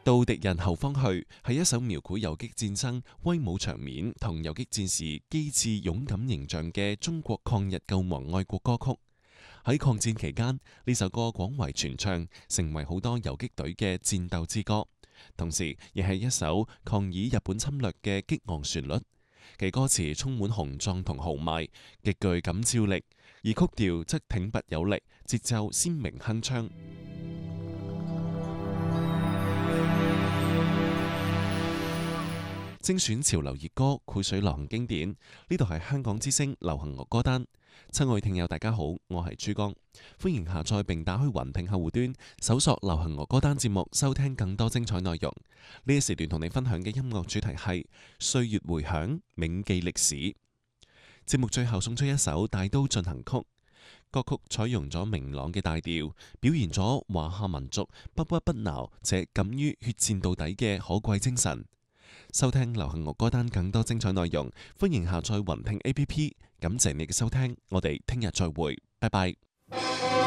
到敵人後方去係一首描繪游擊戰爭威武場面同游擊戰士機智勇敢形象嘅中國抗日救亡愛國歌曲。喺抗戰期間，呢首歌廣為傳唱，成為好多游擊隊嘅戰鬥之歌。同時，亦係一首抗議日本侵略嘅激昂旋律。其歌詞充滿雄壯同豪邁，極具感召力；而曲調則挺拔有力，節奏鮮明鏗鏘。精選潮流熱歌，繪水流行經典。呢度係香港之聲流行樂歌單。親愛聽友大家好，我係珠江，歡迎下載並打開雲聽客戶端，搜索流行樂歌單節目，收聽更多精彩內容。呢一時段同你分享嘅音樂主題係歲月回響，銘記歷史。節目最後送出一首大刀進行曲，歌曲採用咗明朗嘅大調，表現咗華夏民族不屈不撓且敢於血戰到底嘅可貴精神。收聽流行樂歌單更多精彩內容，歡迎下載雲聽 APP。感謝你嘅收聽，我哋聽日再會，拜拜。